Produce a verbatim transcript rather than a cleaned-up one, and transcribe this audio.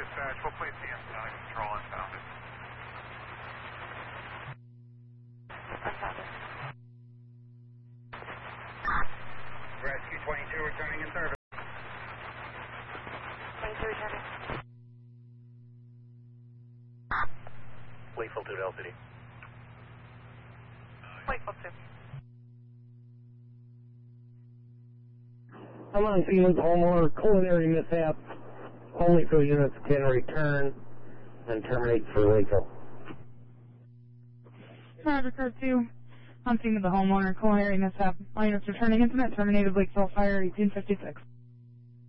dispatch, we'll place the inbound control unfounded. Unfounded. Rescue twenty-two returning in service. twenty-two returning. Wakefield two to L C D. Wakefield two. I'm on scene with homeowner culinary mishap. Only for units can return and terminate for Wakefield. Roger, Curve two. On scene with the homeowner culinary mishap. All units returning incident terminated Wakefield Fire eighteen fifty-six.